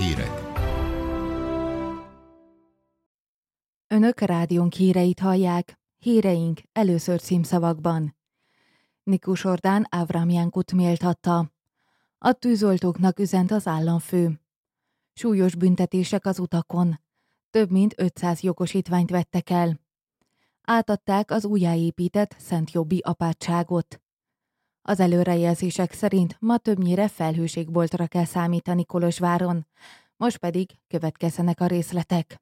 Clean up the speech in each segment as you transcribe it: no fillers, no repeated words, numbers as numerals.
hírek. Önök rádiónk híreit hallják. Híreink először címszavakban. Nikus Ordán Avramjankut méltatta. A tűzoltóknak üzent az államfő. Súlyos büntetések az utakon. Több mint 500 jogosítványt vettek el. Átadták az újjáépített Szent Jobbi apátságot. Az előrejelzések szerint ma többnyire felhőségboltra kell számítani Kolozsváron. Most pedig következzenek a részletek.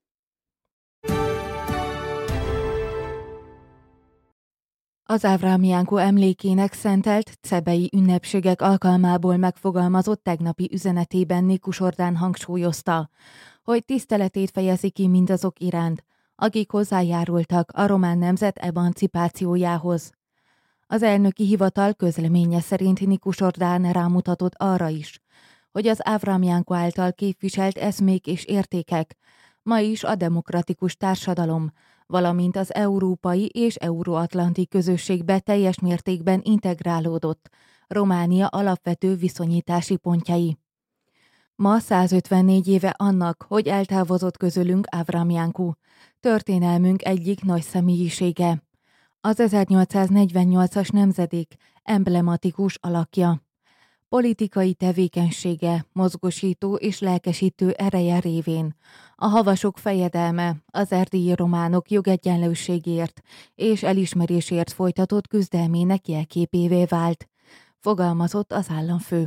Az Avramjanku emlékének szentelt cebei ünnepségek alkalmából megfogalmazott tegnapi üzenetében Nikus Ordán hangsúlyozta, hogy tiszteletét fejezi ki mindazok iránt, akik hozzájárultak a román nemzet emancipációjához. Az elnöki hivatal közleménye szerint Nikus Ordán rámutatott arra is, hogy az Avramjanku által képviselt eszmék és értékek ma is a demokratikus társadalom, valamint az európai és euróatlanti közösségbe teljes mértékben integrálódott Románia alapvető viszonyítási pontjai. Ma 154 éve annak, hogy eltávozott közülünk Avramjanku, történelmünk egyik nagy személyisége. Az 1848-as nemzedék emblematikus alakja. Politikai tevékenysége, mozgósító és lelkesítő ereje révén a havasok fejedelme az erdélyi románok jogegyenlőségért és elismerésért folytatott küzdelmének jelképévé vált, fogalmazott az államfő.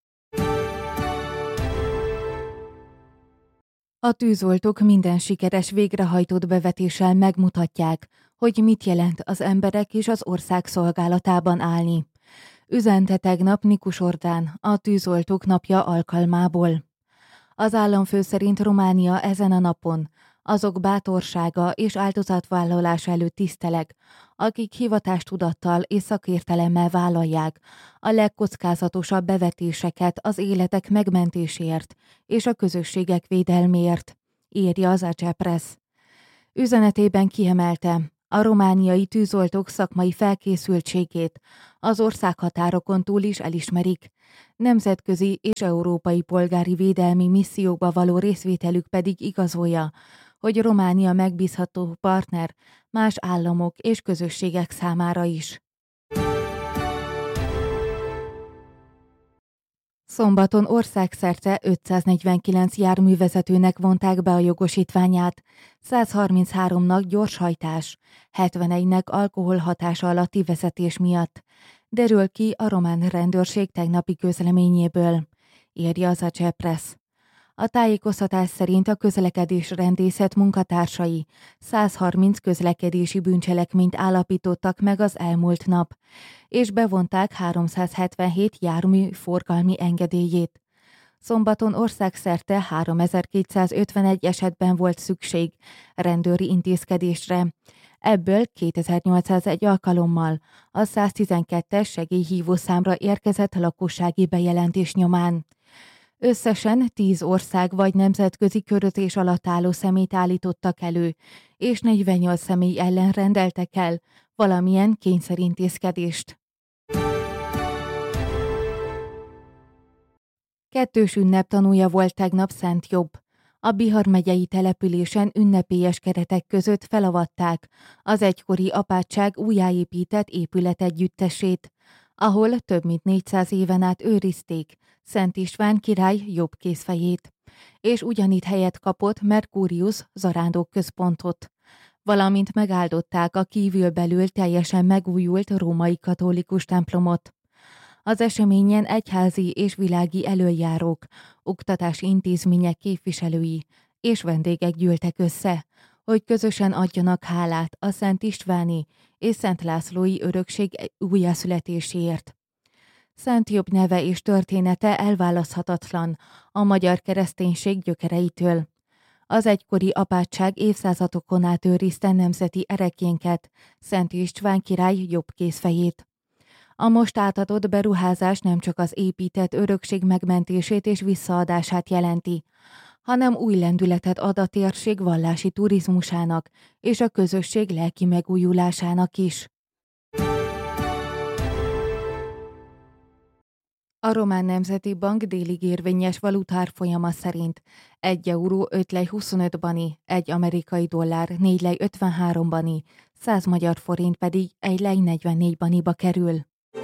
A tűzoltók minden sikeres végrehajtott bevetéssel megmutatják, hogy mit jelent az emberek és az ország szolgálatában állni. Üzente tegnap Nikus Ordán a tűzoltók napja alkalmából. Az államfő szerint Románia ezen a napon azok bátorsága és áldozatvállalás előtt tiszteleg, akik hivatástudattal és szakértelemmel vállalják a legkockázatosabb bevetéseket az életek megmentéséért és a közösségek védelméért, írja az ACE Press. Üzenetében kiemelte, a romániai tűzoltók szakmai felkészültségét az országhatárokon túl is elismerik, nemzetközi és európai polgári védelmi missziókba való részvételük pedig igazolja, hogy Románia megbízható partner más államok és közösségek számára is. Szombaton országszerte 549 járművezetőnek vonták be a jogosítványát, 133-nak gyorshajtás, 71-nek alkoholhatása alatti vezetés miatt, derül ki a román rendőrség tegnapi közleményéből, írja az ACE Press. A tájékoztatás szerint a közlekedésrendészet munkatársai 130 közlekedési bűncselekményt állapítottak meg az elmúlt nap, és bevonták 377 jármű forgalmi engedélyét. Szombaton országszerte 3251 esetben volt szükség rendőri intézkedésre, ebből 2801 alkalommal a 112-es segélyhívószámra érkezett lakossági bejelentés nyomán. Összesen 10 ország vagy nemzetközi körözés alatt álló személyt állítottak elő, és 48 személy ellen rendeltek el valamilyen kényszerintézkedést. Kettős ünnep tanúja volt tegnap Szent Jobb. A Bihar megyei településen ünnepélyes keretek között felavatták az egykori apátság újjáépített épületegyüttesét, ahol több mint 400 éven át őrizték Szent István király jobb kézfejét, és ugyanitt helyet kapott Merkurius zarándok-központot, valamint megáldották a kívülbelül teljesen megújult római katolikus templomot. Az eseményen egyházi és világi elöljárók, oktatási intézmények képviselői és vendégek gyűltek össze, hogy közösen adjanak hálát a Szent Istváni és Szent Lászlói örökség újjászületéséért. Szent Jobb neve és története elválaszthatatlan a magyar kereszténység gyökereitől. Az egykori apátság évszázadokon át őrizte nemzeti erekjénket, Szent István király jobb kézfejét. A most átadott beruházás nem csak az épített örökség megmentését és visszaadását jelenti, hanem új lendületet ad a térség vallási turizmusának és a közösség lelki megújulásának is. A Román Nemzeti Bank délig érvényes valutárfolyama szerint 1 euró 5 lej 25 bani, 1 amerikai dollár 4 lej 53 bani, 100 magyar forint pedig 1 lej 44 baniba kerül.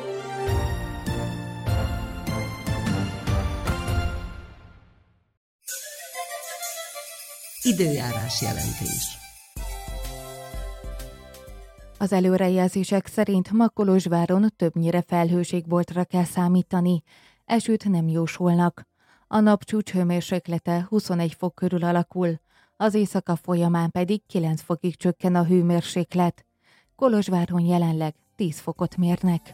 Időjárás jelentés. Az előrejelzések szerint ma Kolozsváron többnyire felhőségboltra kell számítani, esőt nem jósolnak. A nap csúcshőmérséklete 21 fok körül alakul, az éjszaka folyamán pedig 9 fokig csökken a hőmérséklet. Kolozsváron jelenleg 10 fokot mérnek.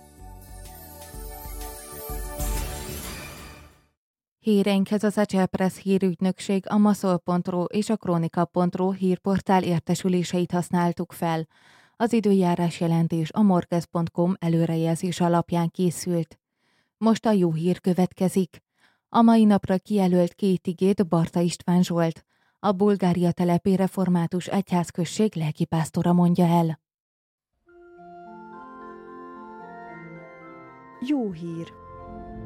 Híreinkhez az Acel Press hírügynökség, a Maszol.ro és a Kronika.ro hírportál értesüléseit használtuk fel. Az időjárás jelentés a morgez.com előrejelzés alapján készült. Most a jó hír következik. A mai napra kijelölt 2 igét Barta István Zsolt, a Bulgária telepi református egyházközség lelkipásztora mondja el. Jó hír!